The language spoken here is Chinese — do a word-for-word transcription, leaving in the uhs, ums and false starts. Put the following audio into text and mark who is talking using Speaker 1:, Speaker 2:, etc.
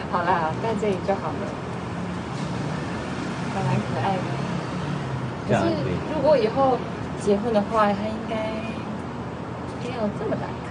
Speaker 1: 好啦，在这里就好了，还蛮可爱的。可是
Speaker 2: 这样还可以。
Speaker 1: 如果以后结婚的话，他应该不要这么大。